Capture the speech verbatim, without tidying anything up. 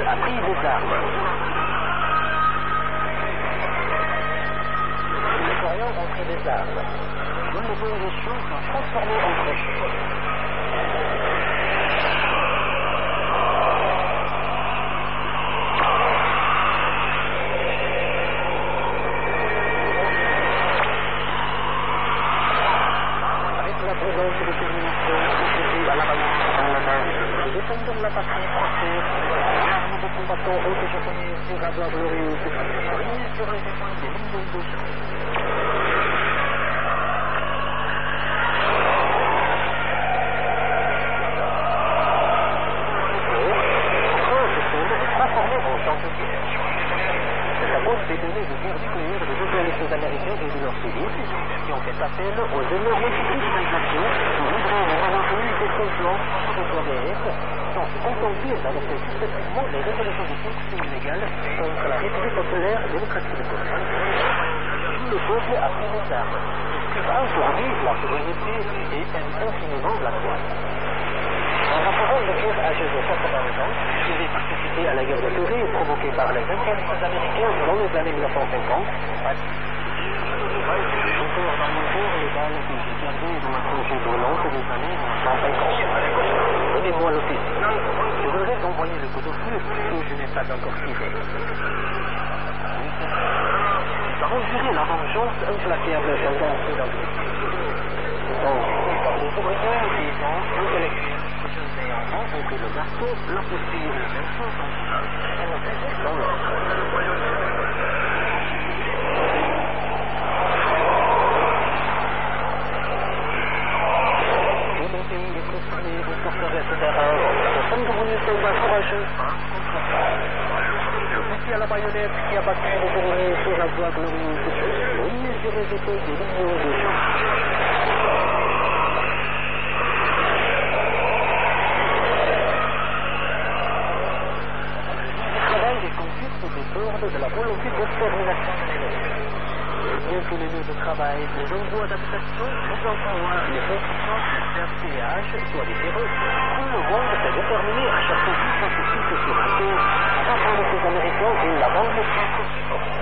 a pris des armes. Les Coréens ont pris des armes. Une mobilisation sont transformées en crochet. La patrie française, l'arme de combattants haute japonais sur la voie glorieuse, brille sur les épaules des millions de gens. Transformés en champ de guerre. C'est à cause des données de guerre nucléaire des impérialistes américains et de leurs civils qui ont fait appel aux énormes civilisations pour livrer aux Européens des colons contre les guerres, sans se contenter d'adopter successivement les résolutions de sanctions illégales contre la République populaire démocratique de Corée. Tout le peuple a pris les armes, puisqu'il aujourd'hui la souveraineté et aime infiniment la Corée. En rapportant le guerre âgé de quatre-vingts ans, qui avait participé à la guerre de Corée provoquée par les impérialistes américains dans les années mille neuf cent cinquante, encore dans mon cœur les balles que j'ai gardées dans ma tranchée brûlante des années mille neuf cent cinquante. Donnez-moi le fils. Je voudrais envoyer le coup de feu que je n'ai pas encore tiré. Nous avons juré la vengeance implacable sentencée dans le donc, par les ouvriers, les gens, intellectuels, jeunes et enfants ont pris le marteau, la posture, le même chose en visage, et le fusil dans l'ordre. Tout mon pays est concerné aux forteresses d'erreur. Nous sommes devenus soldats courageux, contre ça. Je suis à la baïonnette qui a battu les ennemis sur la voie glorieuse, brillé sur les épaules des millions de gens. De la volonté d'extermination de l'ennemi. Bien que les lieux de travail, les endroits d'habitation, les emplois, les constructions, les péages soient différents, tout le monde s'est déterminé à chercher tout ce qui se sur la terre, afin que les Américains aient la bande de